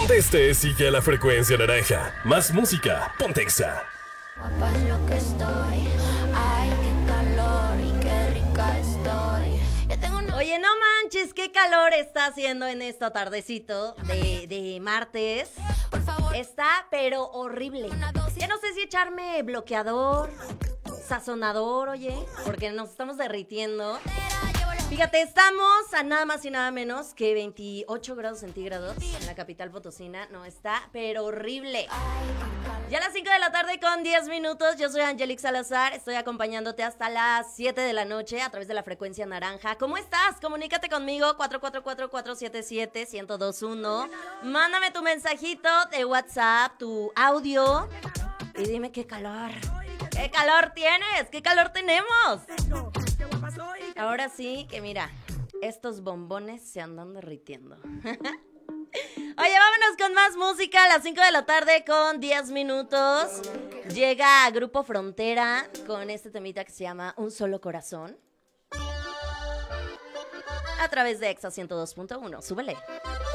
Donde estés, sigue a la frecuencia naranja. Más música, ponte Exa. Guapa es lo que estoy. Ay, qué calor y qué rica estoy. Oye, no manches, qué calor está haciendo en esta tardecito de martes. Por favor. Está, pero horrible. Ya no sé si echarme bloqueador, sazonador, oye, porque nos estamos derritiendo. Fíjate, estamos a nada más y nada menos que 28 grados centígrados en la capital potosina. No, está, pero horrible. Ya a las 5 de la tarde con 10 minutos, yo soy Angelique Salazar, estoy acompañándote hasta las 7 de la noche a través de la frecuencia naranja. ¿Cómo estás? Comunícate conmigo, 444-477-1021. Mándame tu mensajito de WhatsApp, tu audio, y dime qué calor tienes, qué calor tenemos. Ahora sí que mira, estos bombones se andan derritiendo. Oye, vámonos con más música a las 5 de la tarde con 10 minutos. Llega Grupo Frontera con este temita que se llama Un Solo Corazón. A través de Exa 102.1. Súbele.